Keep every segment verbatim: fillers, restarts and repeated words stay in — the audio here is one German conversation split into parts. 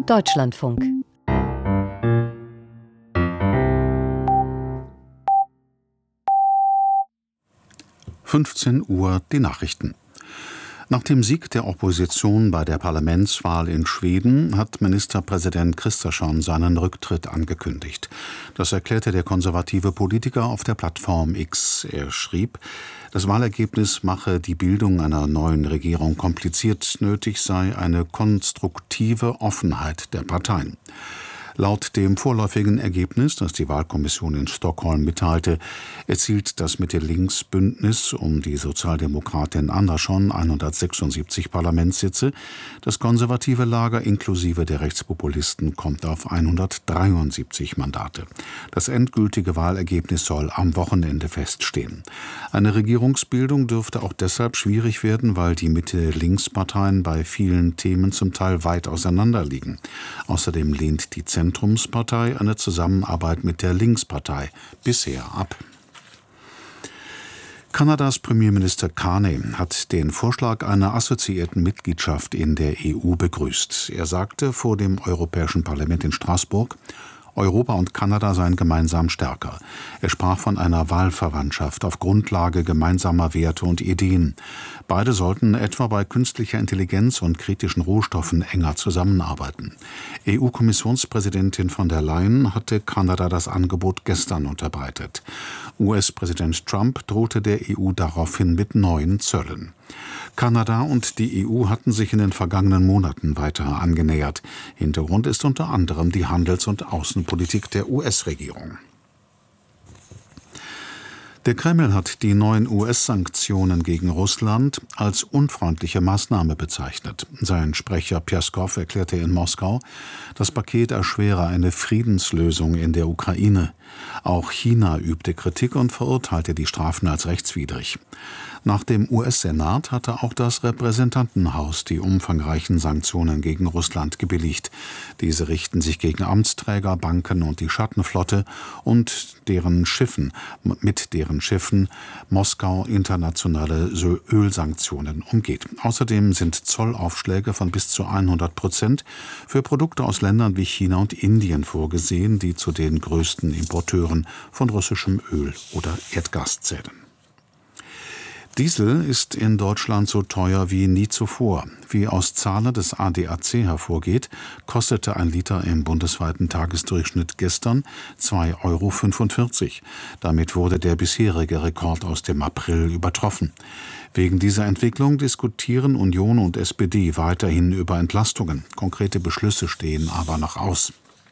Deutschlandfunk. fünfzehn Uhr die Nachrichten. Nach dem Sieg der Opposition bei der Parlamentswahl in Schweden hat Ministerpräsident Kristersson seinen Rücktritt angekündigt. Das erklärte der konservative Politiker auf der Plattform X. Er schrieb, das Wahlergebnis mache die Bildung einer neuen Regierung kompliziert, nötig sei eine konstruktive Offenheit der Parteien. Laut dem vorläufigen Ergebnis, das die Wahlkommission in Stockholm mitteilte, erzielt das Mitte-Links-Bündnis um die Sozialdemokratin Andersson hundertsechsundsiebzig Parlamentssitze. Das konservative Lager inklusive der Rechtspopulisten kommt auf hundertdreiundsiebzig Mandate. Das endgültige Wahlergebnis soll am Wochenende feststehen. Eine Regierungsbildung dürfte auch deshalb schwierig werden, weil die Mitte-Links-Parteien bei vielen Themen zum Teil weit auseinander liegen. Außerdem lehnt die Zentrumspartei eine Zusammenarbeit mit der Linkspartei bisher ab. Kanadas Premierminister Carney hat den Vorschlag einer assoziierten Mitgliedschaft in der E U begrüßt. Er sagte vor dem Europäischen Parlament in Straßburg, Europa und Kanada seien gemeinsam stärker. Er sprach von einer Wahlverwandtschaft auf Grundlage gemeinsamer Werte und Ideen. Beide sollten etwa bei künstlicher Intelligenz und kritischen Rohstoffen enger zusammenarbeiten. E U-Kommissionspräsidentin von der Leyen hatte Kanada das Angebot gestern unterbreitet. U S-Präsident Trump drohte der E U daraufhin mit neuen Zöllen. Kanada und die E U hatten sich in den vergangenen Monaten weiter angenähert. Hintergrund ist unter anderem die Handels- und Außenpolitik der U S-Regierung. Der Kreml hat die neuen U S-Sanktionen gegen Russland als unfreundliche Maßnahme bezeichnet. Sein Sprecher Pjaskow erklärte in Moskau, das Paket erschwere eine Friedenslösung in der Ukraine. Auch China übte Kritik und verurteilte die Strafen als rechtswidrig. Nach dem U S-Senat hatte auch das Repräsentantenhaus die umfangreichen Sanktionen gegen Russland gebilligt. Diese richten sich gegen Amtsträger, Banken und die Schattenflotte und deren Schiffen, mit deren Schiffen Moskau internationale Ölsanktionen umgeht. Außerdem sind Zollaufschläge von bis zu hundert Prozent für Produkte aus Ländern wie China und Indien vorgesehen, die zu den größten Importeuren von russischem Öl oder Erdgas zählen. Diesel ist in Deutschland so teuer wie nie zuvor. Wie aus Zahlen des A D A C hervorgeht, kostete ein Liter im bundesweiten Tagesdurchschnitt gestern zwei Euro fünfundvierzig. Damit wurde der bisherige Rekord aus dem April übertroffen. Wegen dieser Entwicklung diskutieren Union und S P D weiterhin über Entlastungen. Konkrete Beschlüsse stehen aber noch aus.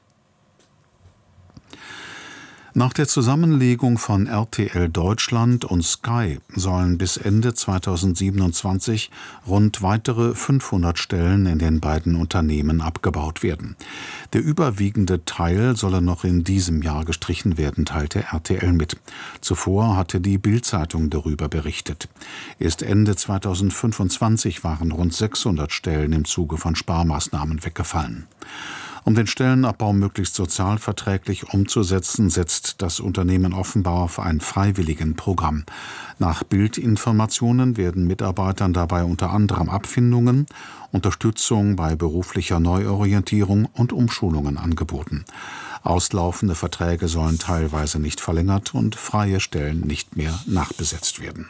Nach der Zusammenlegung von R T L Deutschland und Sky sollen bis Ende zweitausendsiebenundzwanzig rund weitere fünfhundert Stellen in den beiden Unternehmen abgebaut werden. Der überwiegende Teil solle noch in diesem Jahr gestrichen werden, teilte R T L mit. Zuvor hatte die Bild-Zeitung darüber berichtet. Erst Ende zweitausendfünfundzwanzig waren rund sechshundert Stellen im Zuge von Sparmaßnahmen weggefallen. Um den Stellenabbau möglichst sozialverträglich umzusetzen, setzt das Unternehmen offenbar auf ein freiwilligen Programm. Nach Bildinformationen werden Mitarbeitern dabei unter anderem Abfindungen, Unterstützung bei beruflicher Neuorientierung und Umschulungen angeboten. Auslaufende Verträge sollen teilweise nicht verlängert und freie Stellen nicht mehr nachbesetzt werden.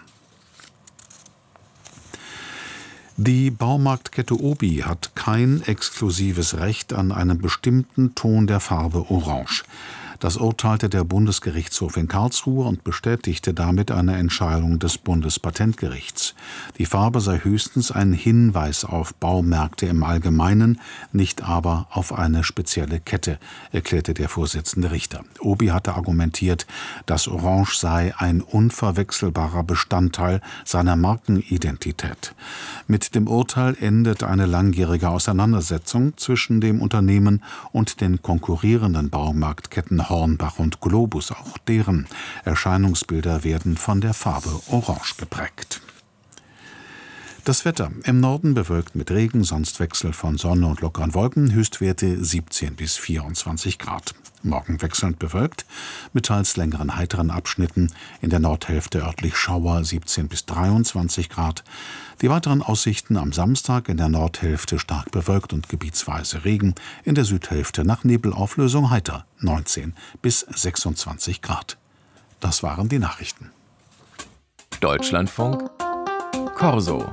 Die Baumarktkette Obi hat kein exklusives Recht an einem bestimmten Ton der Farbe Orange. Das urteilte der Bundesgerichtshof in Karlsruhe und bestätigte damit eine Entscheidung des Bundespatentgerichts. Die Farbe sei höchstens ein Hinweis auf Baumärkte im Allgemeinen, nicht aber auf eine spezielle Kette, erklärte der Vorsitzende Richter. Obi hatte argumentiert, dass Orange sei ein unverwechselbarer Bestandteil seiner Markenidentität. Mit dem Urteil endet eine langjährige Auseinandersetzung zwischen dem Unternehmen und den konkurrierenden Baumarktketten Hornbach und Globus. Auch deren Erscheinungsbilder werden von der Farbe Orange geprägt. Das Wetter: Im Norden bewölkt mit Regen, sonst Wechsel von Sonne und lockeren Wolken, Höchstwerte siebzehn bis vierundzwanzig Grad. Morgen wechselnd bewölkt, mit teils längeren heiteren Abschnitten, in der Nordhälfte örtlich Schauer, siebzehn bis dreiundzwanzig Grad. Die weiteren Aussichten: am Samstag in der Nordhälfte stark bewölkt und gebietsweise Regen, in der Südhälfte nach Nebelauflösung heiter, neunzehn bis sechsundzwanzig Grad. Das waren die Nachrichten. Deutschlandfunk Corso.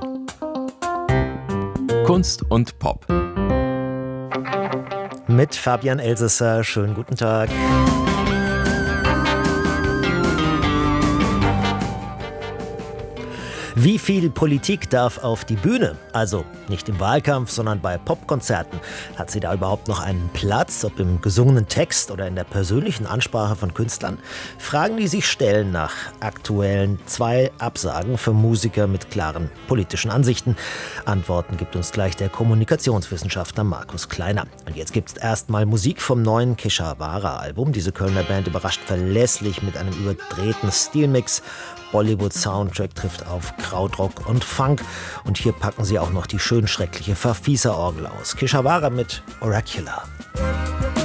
Kunst und Pop. Mit Fabian Elsässer. Schönen guten Tag. Wie viel Politik darf auf die Bühne? Also nicht im Wahlkampf, sondern bei Popkonzerten. Hat sie da überhaupt noch einen Platz, ob im gesungenen Text oder in der persönlichen Ansprache von Künstlern? Fragen, die sich stellen nach aktuellen zwei Absagen für Musiker mit klaren politischen Ansichten. Antworten gibt uns gleich der Kommunikationswissenschaftler Markus Kleiner. Und jetzt gibt's erstmal Musik vom neuen Keshavara-Album. Diese Kölner Band überrascht verlässlich mit einem überdrehten Stilmix. Bollywood-Soundtrack trifft auf Krautrock und Funk. Und hier packen sie auch noch die schön schreckliche Verfieser-Orgel aus. Keshavara mit Oracular.